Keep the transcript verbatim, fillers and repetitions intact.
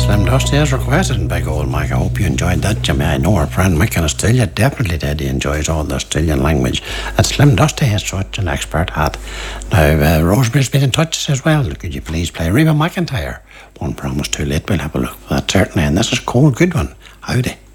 Slim Dusty as requested by Old Mike. I hope you enjoyed that, Jimmy. I know our friend Mick in Australia definitely did. He enjoys all the Australian language. And Slim Dusty is such an expert at. Now, uh, Rosemary's been in touch as well. Could you please play Reba McEntire? One Promise Too Late. We'll have a look at that certainly. And this is Cole Goodwin. Howdy.